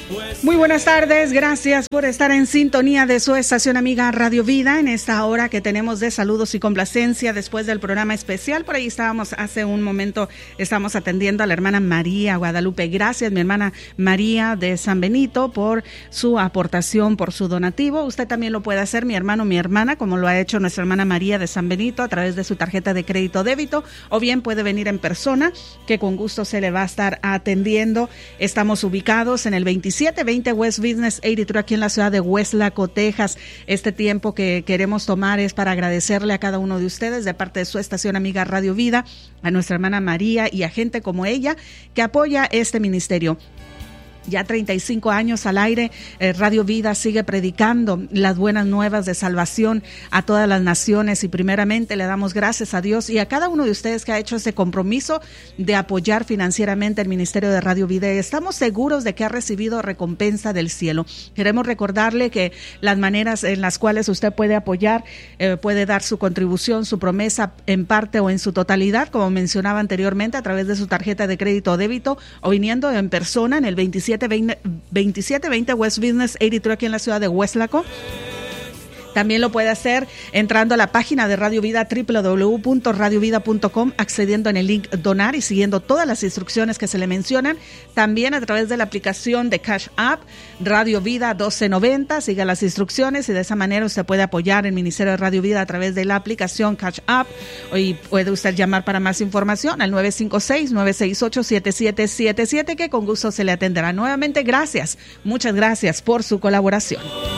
Muy buenas tardes, gracias por estar en sintonía de su estación amiga Radio Vida en esta hora que tenemos de saludos y complacencia después del programa especial. Por ahí estábamos hace un momento, estamos atendiendo a la hermana María Guadalupe. Gracias, mi hermana María de San Benito, por su aportación, por su donativo. Usted también lo puede hacer, mi hermano, mi hermana, como lo ha hecho nuestra hermana María de San Benito a través de su tarjeta de crédito débito, o bien puede venir en persona, que con gusto se le va a estar atendiendo. Estamos ubicados en el 2720 West Business 83 aquí en la ciudad de Weslaco, Texas. Este tiempo que queremos tomar es para agradecerle a cada uno de ustedes de parte de su estación amiga Radio Vida, a nuestra hermana María y a gente como ella que apoya este ministerio. Ya 35 años al aire, Radio Vida sigue predicando las buenas nuevas de salvación a todas las naciones, y primeramente le damos gracias a Dios y a cada uno de ustedes que ha hecho ese compromiso de apoyar financieramente el ministerio de Radio Vida. Estamos seguros de que ha recibido recompensa del cielo. Queremos recordarle que las maneras en las cuales usted puede apoyar, puede dar su contribución, su promesa en parte o en su totalidad, como mencionaba anteriormente, a través de su tarjeta de crédito o débito, o viniendo en persona en el 2720 West Business 83 aquí en la ciudad de Weslaco. También lo puede hacer entrando a la página de Radio Vida, www.radiovida.com, accediendo en el link donar y siguiendo todas las instrucciones que se le mencionan. También a través de la aplicación de Cash App, Radio Vida 1290, siga las instrucciones y de esa manera usted puede apoyar el Ministerio de Radio Vida a través de la aplicación Cash App. Y puede usted llamar para más información al 956-968-7777, que con gusto se le atenderá. Nuevamente, gracias, muchas gracias por su colaboración.